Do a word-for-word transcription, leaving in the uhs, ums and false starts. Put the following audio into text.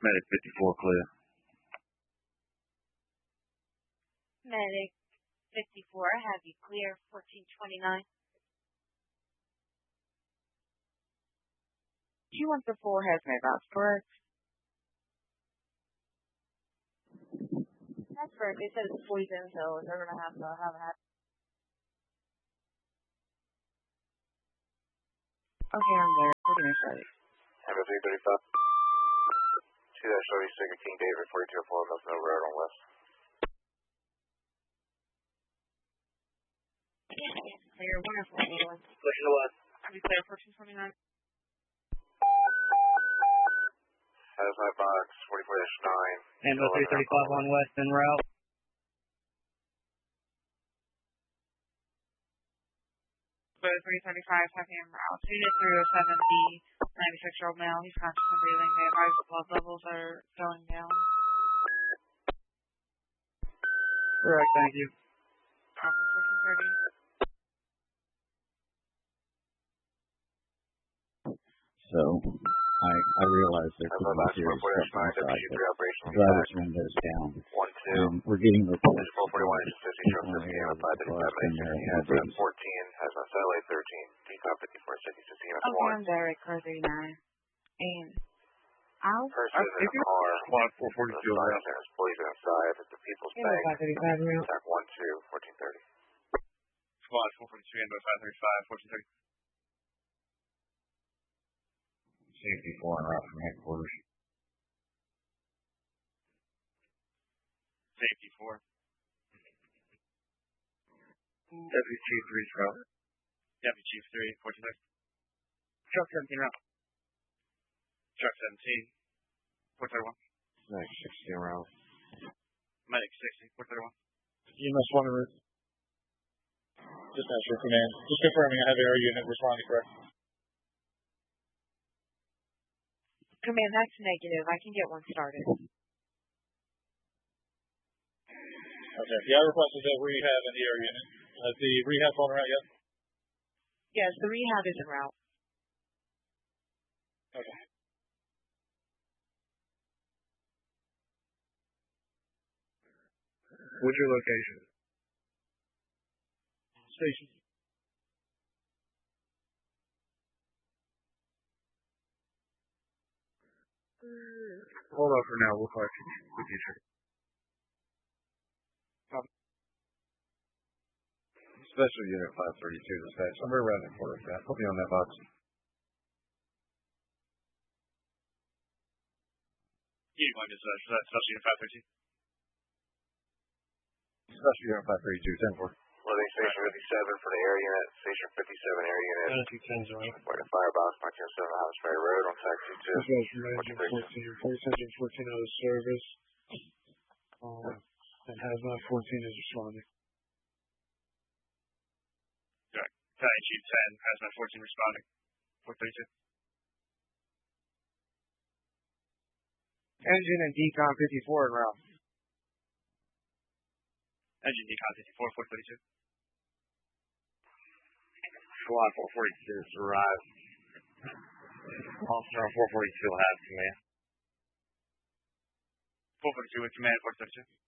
Medic fifty-four clear. Medic fifty-four, have you clear fourteen twenty-nine? She wants the full hazmat box, correct? That's correct. They said it's poison, so they're going to have to have that. Okay, I'm there. We're getting started. Hammer three thirty-five. two dash thirty-six, King David, forty-two oh four, North Mill Road on West. Clear, wonderful. Pushing the west. Have you clear fourteen twenty-nine? Hazmat box, forty-four dash nine. Hammer three thirty-five on West en route. Clear three thirty-five, have him route. Unit three oh seven B, ninety-six-year-old male. He's conscious and breathing. The advised blood levels are going down. Correct, thank you. Alpha fourteen thirty. So, I I realize there could be serious stuff on the side, but the driver's window's down. one two. Um, we're getting reports four forty-one, fifty, people in the area five with thirty-five, cars in their Hazmat heads. fourteen, Hazmat satellite thirteen, T COP fifty-four sixty-six, E M S Okay, one. I'm Derek, car thirty-nine. And I'll... Person in a car. Squad four forty-two The around. there's police inside at the People's Yeah, Bank. five thirty-five route. Attack one two, fourteen thirty. Squad four forty-two and five thirty-five, fourteen thirty. Safety four en route from headquarters. Safety four. Deputy Chief three route. Deputy Chief three, fourteen thirty. Truck seventeen route. Truck seventeen, four thirty-one. Medic sixty route. Medic sixty, four thirty-one. E M S one en route. Dispatcher command. Just confirming I have air unit responding correct. Command, that's negative. I can get one started. Okay. Yeah, I requested that rehab in the air unit. Has the rehab phone around yet? Yes, the rehab is en route. Okay. What's your location? Station. Hold on for now. We'll talk to you with you, sir. Special Unit five thirty-two dispatch. I'm around the corner of that. Put me on that box. Unit one dispatch. That's Special Unit five thirty-two. Special Unit five thirty-two, ten four. Loading Station fifty-seven for the air unit. Station fifty-seven air unit. Where the firebox, nineteen oh seven House Ferry Road on track two two. Dispatch from engine fourteen. Reports engine fourteen out of service. Um, and hazmat fourteen is responding. Battalion Chief ten, Hazmat fourteen responding. four thirty-two. Engine and decon fifty-four en route. Engine decon fifty-four, four thirty-two. Squad four forty-two has arrived. Officer on four forty-two will have command. four forty-two with command, four thirty-two.